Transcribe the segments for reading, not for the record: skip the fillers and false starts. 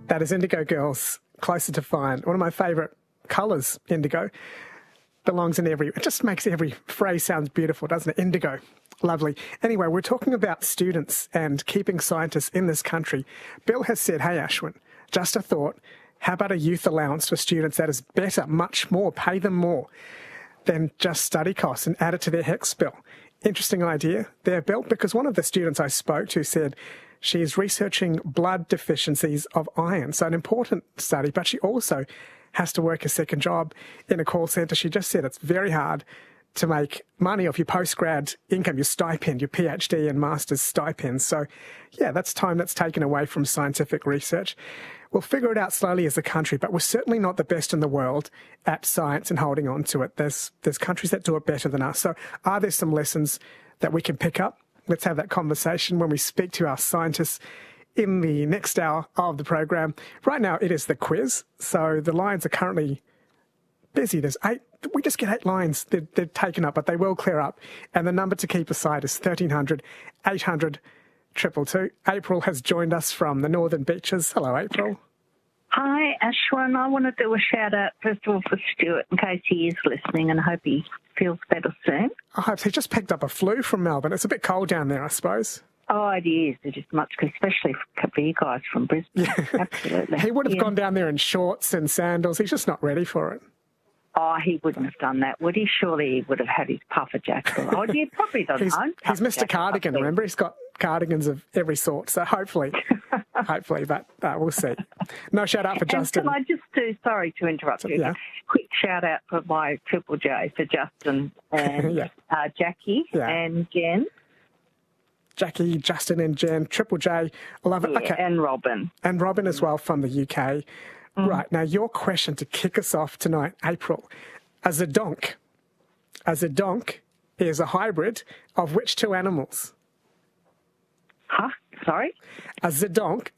That is Indigo Girls, Closer to Fine. One of my favourite colours, indigo. Belongs in every... It just makes every phrase sound beautiful, doesn't it? Indigo. Lovely. Anyway, we're talking about students and keeping scientists in this country. Bill has said, hey, Ashwin, just a thought. How about a youth allowance for students that is better, much more, pay them more than just study costs and add it to their HECS bill? Interesting idea there, Bill, because one of the students I spoke to said she is researching blood deficiencies of iron. So an important study, but she also has to work a second job in a call centre. She just said it's very hard to make money off your postgrad income, your stipend, your PhD and master's stipends. So, yeah, that's time that's taken away from scientific research. We'll figure it out slowly as a country, but we're certainly not the best in the world at science and holding on to it. There's countries that do it better than us. So are there some lessons that we can pick up? Let's have that conversation when we speak to our scientists in the next hour of the program. Right now, it is the quiz. So the lines are currently busy. There's 8. We just get 8 lines. They're taken up, but they will clear up. And the number to keep aside is 1300 800 222. April has joined us from the Northern Beaches. Hello, April. Hi, Ashwin. I want to do a shout-out, first of all, for Stuart, in case he is listening, and I hope he feels better soon. I hope he just picked up a flu from Melbourne. It's a bit cold down there, I suppose. Oh, it is. It is much, especially for you guys from Brisbane. Yeah. Absolutely. He would have gone down there in shorts and sandals. He's just not ready for it. Oh, he wouldn't have done that, would he? Surely he would have had his puffer jacket. Oh, he probably doesn't own He's Mr. Cardigan, remember? He's got cardigans of every sort, so hopefully, but we'll see. No shout-out for Justin. Can I just do, sorry to interrupt you, yeah. Quick shout-out for my Triple J, for Justin and yeah. Jackie and Jen. Jackie, Justin and Jen, Triple J, I love it. Yeah, okay. and Robin. And Robin as well from the UK. Right, now your question to kick us off tonight, April. A zedonk is a hybrid of which two animals? Huh? Sorry? A zedonk,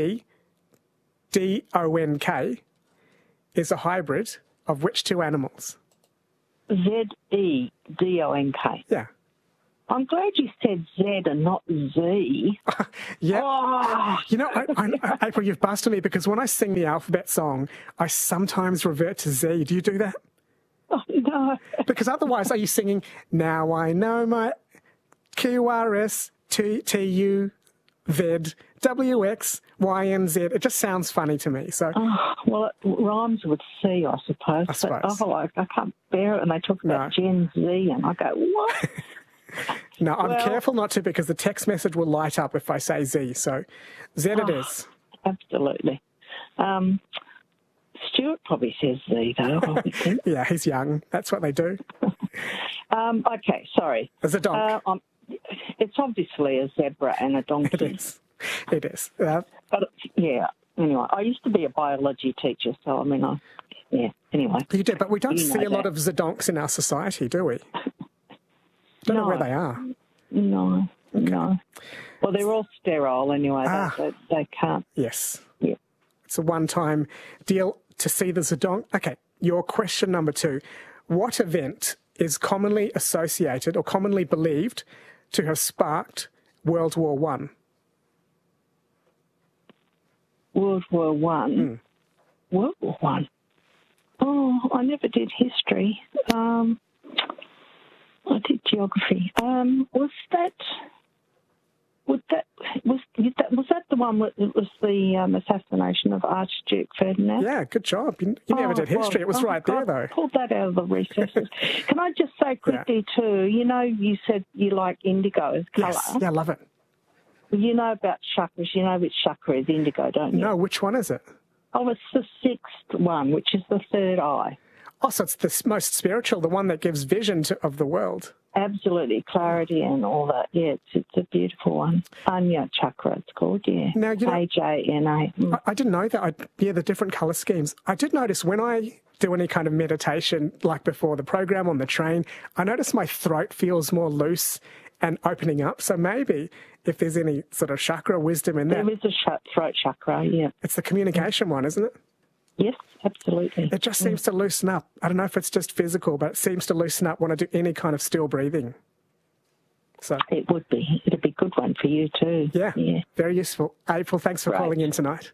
Z-E-D-O-N-K, is a hybrid of which two animals? Z-E-D-O-N-K. Yeah. I'm glad you said Z and not Z. Yeah. Oh. You know, April, you've busted me because when I sing the alphabet song, I sometimes revert to Z. Do you do that? Oh, no. Because otherwise, are you singing, now I know my Q-R-S-T-U-V-W-X-Y-N-Z. It just sounds funny to me. So, well, it rhymes with C, I suppose. I suppose. But, I can't bear it. And they talk about Gen Z, and I go, what? No, I'm careful not to because the text message will light up if I say Z. So Z it is. Absolutely. Stuart probably says Z, though, I would think. Yeah, he's young. That's what they do. Okay, sorry. As a donk. It's obviously a zebra and a donkey. It is. It is. But, yeah, anyway, I used to be a biology teacher, so, anyway. You do, but we don't see a lot of zedonks in our society, do we? Don't know where they are. No, okay. No. Well, they're all sterile anyway. They can't. Yes. Yeah. It's a one-time deal to see the zedonk. Okay, your question number 2. What event is commonly associated or commonly believed to have sparked World War I? World War I? World War I? Oh, I never did history. I did geography. Was that the one that was the assassination of Archduke Ferdinand? Yeah, good job. You never did history. It was right there, though. I pulled that out of the recesses. Can I just say quickly, too, you said you like indigo as colour. Yes, yeah, I love it. Well, you know about chakras. You know which chakra is indigo, don't you? No, which one is it? Oh, it's the 6th one, which is the third eye. Oh, so it's the most spiritual, the one that gives vision of the world. Absolutely, clarity and all that. Yeah, it's a beautiful one. Anya chakra, it's called, yeah. Now, A-J-N-A. I didn't know that. The different colour schemes. I did notice when I do any kind of meditation, like before the program on the train, I notice my throat feels more loose and opening up. So maybe if there's any sort of chakra wisdom in that. There is a throat chakra, yeah. It's the communication one, isn't it? Yes, absolutely. It just seems to loosen up. I don't know if it's just physical, but it seems to loosen up when I do any kind of still breathing. So it would be. It'd be a good one for you too. Yeah. Very useful. April, thanks for calling in tonight.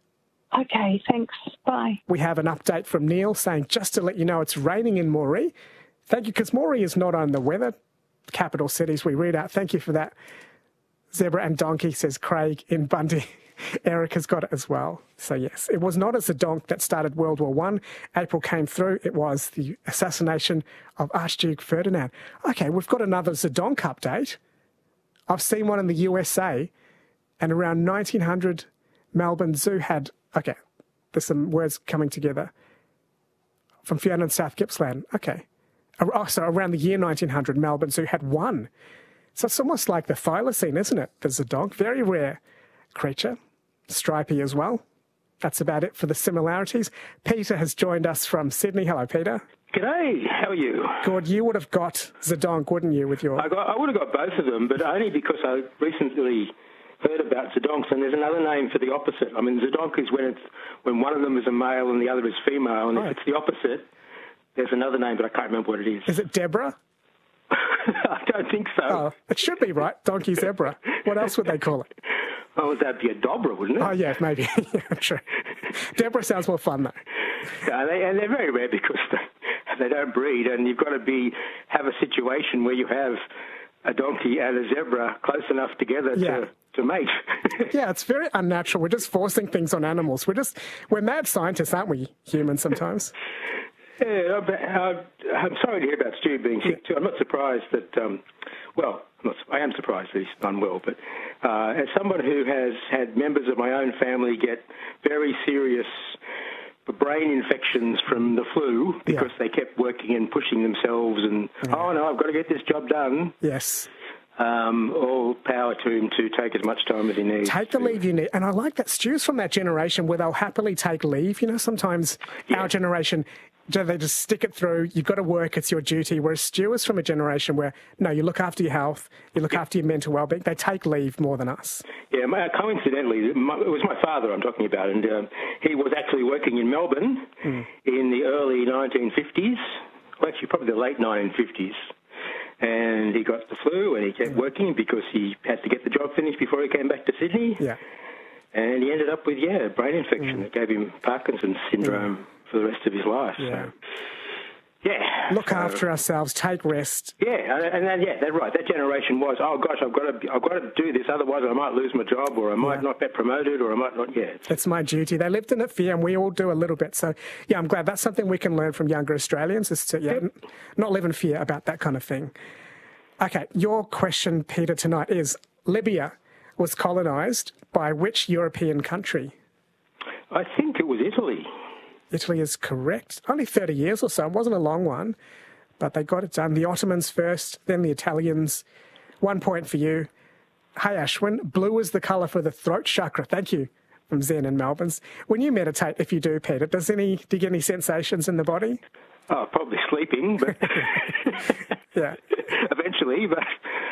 Okay, thanks. Bye. We have an update from Neil saying, just to let you know, it's raining in Moree. Thank you, because Moree is not on the weather capital cities we read out. Thank you for that. Zebra and donkey, says Craig in Bundy. Eric has got it as well. So yes, it was not a Zedonk that started World War One. April came through. It was the assassination of Archduke Ferdinand. Okay, we've got another Zedonk update. I've seen one in the USA, and around 1900, Melbourne Zoo had... Okay, there's some words coming together. From Fiona and South Gippsland. Okay. So around the year 1900, Melbourne Zoo had one. So it's almost like the thylacine, isn't it? There's a dog, very rare creature, stripy as well. That's about it for the similarities. Peter has joined us from Sydney. Hello, Peter. G'day, how are you? Good. You would have got Zedonk, wouldn't you, with your... I would have got both of them, but only because I recently heard about Zedonks, and there's another name for the opposite. I mean, Zedonk is when one of them is a male and the other is female, and if it's the opposite, there's another name, but I can't remember what it is. Is it Deborah? I don't think so. Oh, it should be, right? Donkey zebra. What else would they call it? Oh, that'd be a Dobra, wouldn't it? Oh, yeah, maybe. Yeah, true. Deborah sounds more fun, though. And they're very rare because they don't breed, and you've got to have a situation where you have a donkey and a zebra close enough together to mate. Yeah, it's very unnatural. We're just forcing things on animals. We're mad scientists, aren't we, humans, sometimes? Yeah, I'm sorry to hear about Stu being sick too. I'm not surprised that, I am surprised that he's unwell, but as someone who has had members of my own family get very serious brain infections from the flu because they kept working and pushing themselves and, oh no, I've got to get this job done. Yes. All power to him to take as much time as he needs. Take the leave you need. And I like that Stu's from that generation where they'll happily take leave. You know, sometimes our generation, they just stick it through. You've got to work. It's your duty. Whereas Stu is from a generation where, no, you look after your health. You look after your mental well-being. They take leave more than us. Yeah, coincidentally, it was my father I'm talking about. And he was actually working in Melbourne in the early 1950s. Well, actually, probably the late 1950s. And he got the flu, and he kept working because he had to get the job finished before he came back to Sydney. Yeah. And he ended up with, a brain infection that gave him Parkinson's syndrome for the rest of his life. Yeah. So, look after ourselves, take rest. Yeah, and then, that's right. That generation was, oh gosh, I've got to do this, otherwise I might lose my job, or I might not get promoted, or I might not. It's my duty. They lived in it fear, and we all do a little bit. So, I'm glad that's something we can learn from younger Australians is to not live in fear about that kind of thing. Okay, your question, Peter, tonight is Libya was colonised by which European country? I think it was Italy. Italy is correct. Only 30 years or so. It wasn't a long one, but they got it done. The Ottomans first, then the Italians. 1 point for you. Hey, Ashwin, blue is the colour for the throat chakra. Thank you from Zen in Melbourne's. When you meditate, if you do, Peter, do you get any sensations in the body? Oh, probably sleeping, but eventually. But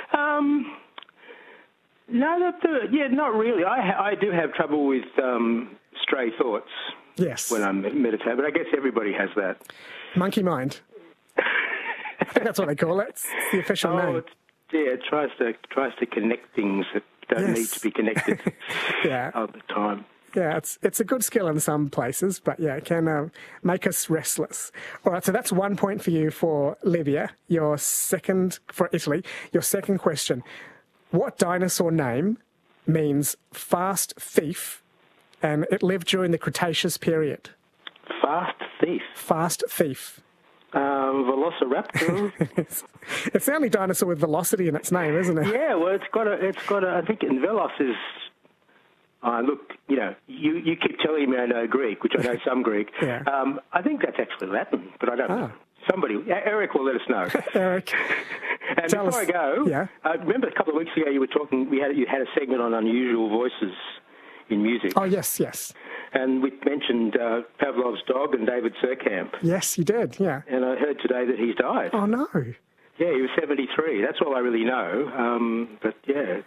no, not really. I do have trouble with stray thoughts. Yes. When I'm meditating, but I guess everybody has that. Monkey mind. I think that's what they call it. It's the official name. It tries to connect things that don't need to be connected all the time. Yeah, it's a good skill in some places, but it can make us restless. All right, so that's 1 point for you for Libya. For Italy. Your second question: what dinosaur name means fast thief? And it lived during the Cretaceous period. Fast thief? Fast thief. Velociraptor. It's the only dinosaur with velocity in its name, isn't it? Yeah, well, it's got a. I think in Velos is. Look, you keep telling me I know Greek, which I know some Greek. I think that's actually Latin, but I don't know. Somebody, Eric will let us know. Eric. And before I go, I remember a couple of weeks ago you were talking. You had a segment on unusual voices in music. Oh, yes. And we mentioned Pavlov's dog and David Surkamp. Yes, you did, yeah. And I heard today that he's died. Oh, no. Yeah, he was 73. That's all I really know. But,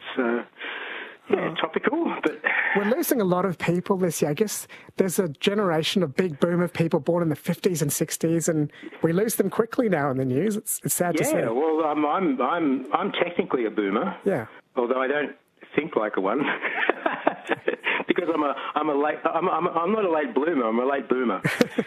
it's topical. But we're losing a lot of people this year. I guess there's a generation of big boom of people born in the 50s and 60s, and we lose them quickly now in the news. It's sad to see. Yeah, well, I'm technically a boomer. Yeah. Although I don't think like a one. because I'm not a late bloomer. I'm a late boomer.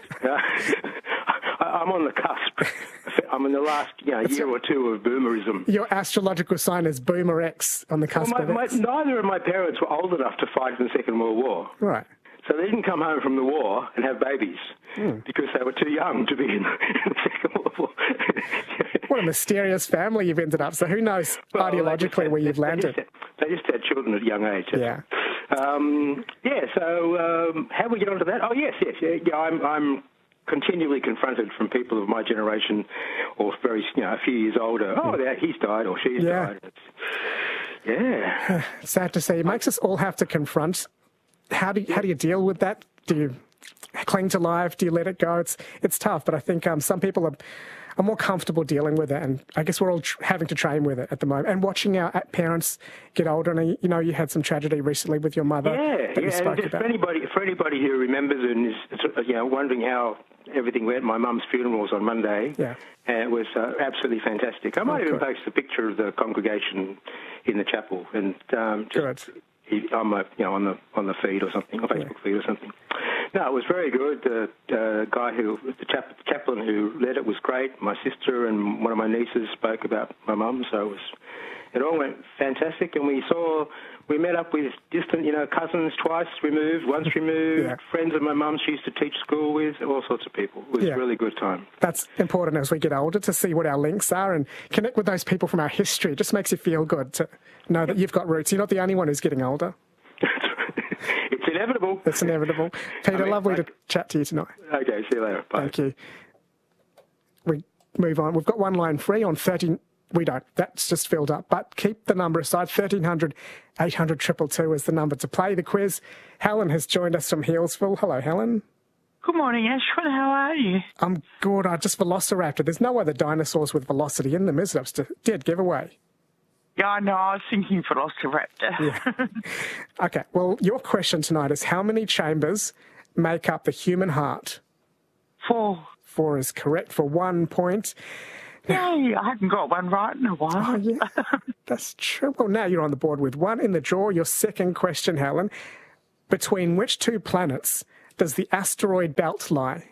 I'm on the cusp. I'm in the last year or two of boomerism. Your astrological sign is Boomer X on the cusp of X. Neither of my parents were old enough to fight in the Second World War. Right. So they didn't come home from the war and have babies because they were too young to be in the Second World War. What a mysterious family you've ended up. So who knows ideologically where you've landed? They just had children at a young age. Yeah. So how do we get onto that? Oh, yes. Yeah, I'm continually confronted from people of my generation or a few years older. Oh, he's died or she's died. Sad to see. It makes us all have to confront. How do you deal with that? Do you cling to life? Do you let it go? It's tough, but I think some people are more comfortable dealing with it, and I guess we're all having to train with it at the moment. And watching our parents get older, and you had some tragedy recently with your mother. That you spoke about. For anybody who remembers and is wondering how everything went, my mum's funeral was on Monday. Yeah. And it was absolutely fantastic. I might even post a picture of the congregation in the chapel, and good. On the feed or something, on Facebook feed or something. No, it was very good. The chaplain who led it was great. My sister and one of my nieces spoke about my mum, so it all went fantastic. And we met up with distant, cousins once removed, friends of my mum's she used to teach school with, all sorts of people. It was a really good time. That's important as we get older to see what our links are and connect with those people from our history. It just makes you feel good to know that you've got roots. You're not the only one who's getting older. It's inevitable. It's inevitable. Peter, lovely to chat to you tonight. Okay, see you later. Bye. Thank you. We move on. We've got one line free on 13. We don't. That's just filled up. But keep the number aside. 1300 800 222 is the number to play the quiz. Helen has joined us from Healesville. Hello, Helen. Good morning, Ashwin. How are you? I'm good. I just Velociraptor. There's no other dinosaurs with velocity in them, is there? It's a dead giveaway. Yeah, I know. I was thinking Velociraptor. Yeah. Okay. Well, your question tonight is how many chambers make up the human heart? 4. 4 is correct for 1 point. Yay, I haven't got one right in a while. Oh, yeah, that's true. Well, now you're on the board with 1 in the draw. Your second question, Helen. Between which 2 planets does the asteroid belt lie?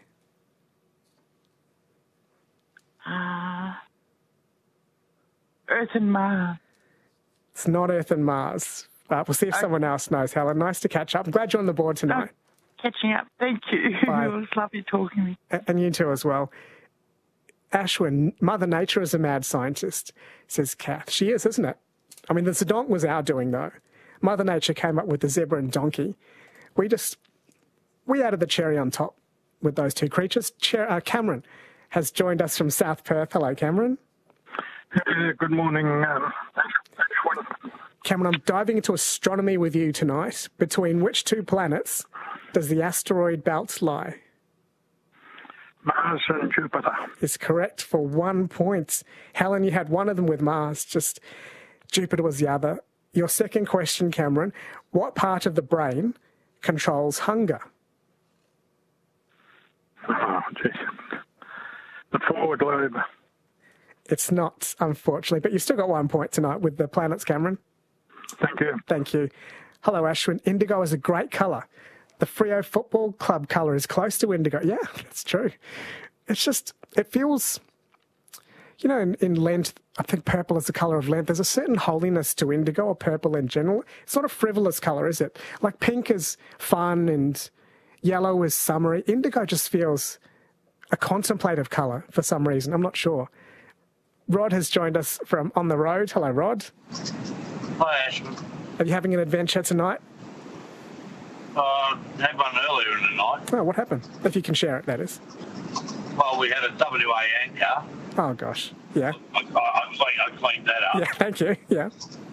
Earth and Mars. It's not Earth and Mars. We'll see if someone else knows, Helen. Nice to catch up. I'm glad you're on the board tonight. Catching up. Thank you. Bye. It was lovely talking to you. And you too as well. Ashwin, Mother Nature is a mad scientist, says Kath. She is, isn't it? I mean, the Zedonk was our doing, though. Mother Nature came up with the zebra and donkey. We added the cherry on top with those 2 creatures. Cameron has joined us from South Perth. Hello, Cameron. Good morning, Ashwin. Cameron, I'm diving into astronomy with you tonight. Between which 2 planets does the asteroid belt lie? Mars and Jupiter. Is correct for 1 point. Helen, you had one of them with Mars, just Jupiter was the other. Your second question, Cameron, what part of the brain controls hunger? Oh, geez. The forward lobe. It's not, unfortunately, but you've still got 1 point tonight with the planets, Cameron. Thank you. Thank you. Hello, Ashwin. Indigo is a great colour. The Freo Football Club colour is close to indigo. Yeah, that's true. It's just, it feels, in Lent, I think purple is the colour of Lent. There's a certain holiness to indigo or purple in general. It's not a frivolous colour, is it? Like pink is fun and yellow is summery. Indigo just feels a contemplative colour for some reason. I'm not sure. Rod has joined us from On the Road. Hello, Rod. Hi, Ashwin. Are you having an adventure tonight? Had one earlier in the night. Oh, what happened? If you can share it, that is. Well, we had a WA anchor. Oh, gosh. Yeah. I cleaned that up. Yeah, thank you. Yeah.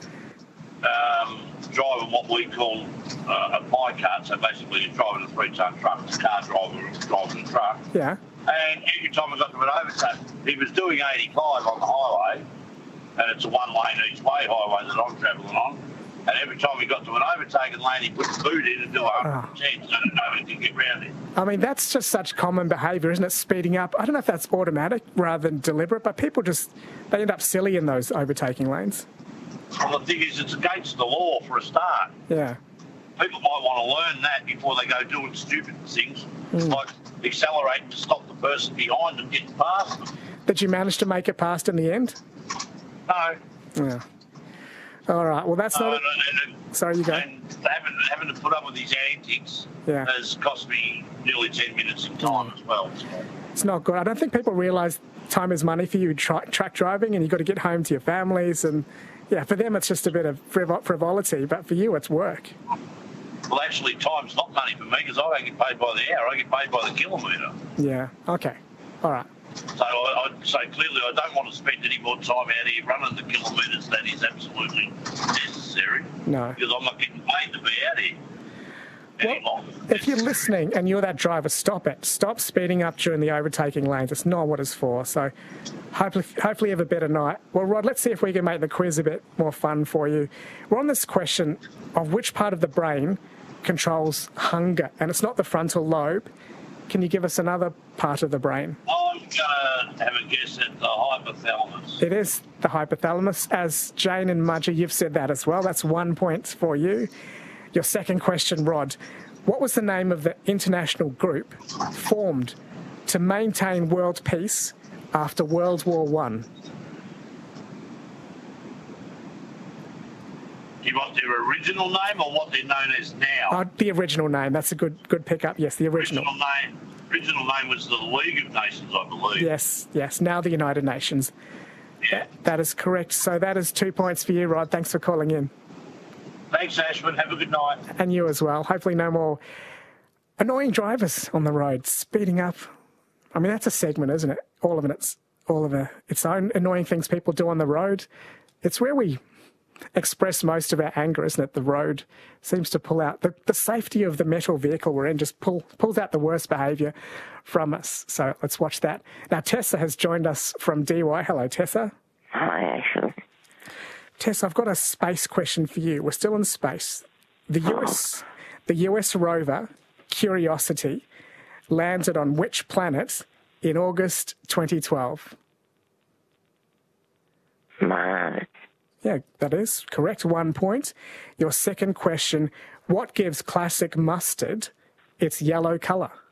Driving what we call a pie cart, so basically you're driving a 3-ton truck, it's a car driver driving a truck. Yeah. And every time I got to an overtake, he was doing 85 on the highway, and it's a 1-lane each way highway that I'm travelling on. And every time we got to an overtake and lane, he put the boot in and do 110 so that nobody could get round it. I mean, that's just such common behaviour, isn't it? Speeding up. I don't know if that's automatic rather than deliberate, but people they end up silly in those overtaking lanes. Well, the thing is, it's against the law for a start. Yeah. people might want to learn that before they go doing stupid things, like accelerate to stop the person behind them getting past them. Did you manage to make it past in the end? No. Yeah. All right. Well, that's not. Sorry, you go. And having to put up with these antics Yeah. has cost me nearly 10 minutes in time as well. So. It's not good. I don't think people realise time is money for you track driving, and you've got to get home to your families. And yeah, for them it's just a bit of frivolity, but for you it's work. Well, actually, time's not money for me because I don't get paid by the hour. I get paid by the kilometre. Yeah. Okay. All right. So I'd say clearly I don't want to spend any more time out here running the kilometres that is absolutely necessary. No. Because I'm not getting paid to be out here any longer. If you're listening and you're that driver, stop it. Stop speeding up during the overtaking lanes. It's not what it's for. So hopefully you have a better night. Well, Rod, let's see if we can make the quiz a bit more fun for you. We're on this question of which part of the brain controls hunger, and it's not the frontal lobe. Can you give us another part of the brain? I'm going to have a guess at the hypothalamus. It is the hypothalamus. As Jane and Mudgee, you've said that as well. That's 1 point for you. Your second question, Rod. What was the name of the international group formed to maintain world peace after World War I? Do you want their original name or what they're known as now? The original name. That's a good pickup. Yes, the original. Original name was the League of Nations, I believe. Yes. Now the United Nations. Yeah. That is correct. So that is 2 points for you, Rod. Thanks for calling in. Thanks, Ashwin. Have a good night. And you as well. Hopefully no more annoying drivers on the road, speeding up. I mean, that's a segment, isn't it? All of its own annoying things people do on the road. It's where we express most of our anger, isn't it? The road seems to pull out the safety of the metal vehicle we're in, just pulls out the worst behaviour from us. So let's watch that. Now, Tessa has joined us from DY. Hello, Tessa. Hi, Ashley. Tessa, I've got a space question for you. We're still in space. The US rover Curiosity landed on which planet in August 2012? Mars. Yeah, that is correct. 1 point. Your second question, what gives classic mustard its yellow colour?